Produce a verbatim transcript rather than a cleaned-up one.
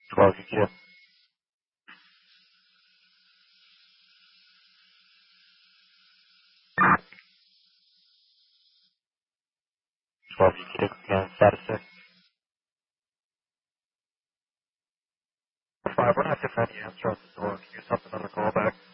twelve E Q. twelve E Q. Again, status six. five, we're not getting any answer on the door. Can you use something on the callback?